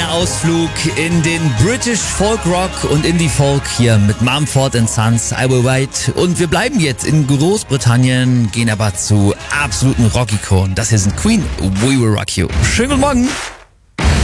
kleiner Ausflug in den British Folk Rock und Indie Folk hier mit Mumford & Sons, I Will Wait. Und wir bleiben jetzt in Großbritannien, gehen aber zu absoluten Rockikonen. Das hier sind Queen, We Will Rock You. Schönen guten Morgen.